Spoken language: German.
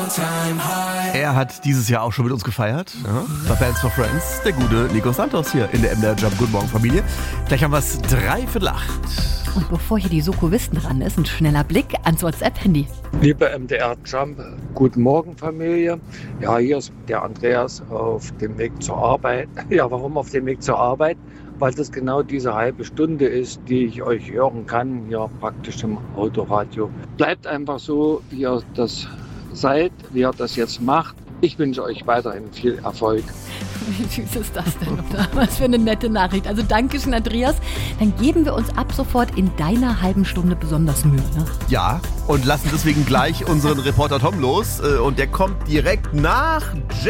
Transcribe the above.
Er hat dieses Jahr auch schon mit uns gefeiert. Ja, bei Bands for Friends, der gute Nico Santos hier in der MDR Jump. Guten Morgen, Familie. Gleich haben wir es 7:45. Und bevor hier die Soko-Wissen dran ist, ein schneller Blick ans WhatsApp-Handy. Liebe MDR Jump, guten Morgen Familie. Ja, hier ist der Andreas auf dem Weg zur Arbeit. Ja, warum auf dem Weg zur Arbeit? Weil das genau diese halbe Stunde ist, die ich euch hören kann, hier praktisch im Autoradio. Bleibt einfach so, wie ihr das seid, wie ihr das jetzt macht. Ich wünsche euch weiterhin viel Erfolg. Wie süß ist das denn, oder? Was für eine nette Nachricht. Also Dankeschön, Andreas. Dann geben wir uns ab sofort in deiner halben Stunde besonders Mühe. Ne? Ja, und lassen deswegen gleich unseren Reporter Tom los. Und der kommt direkt nach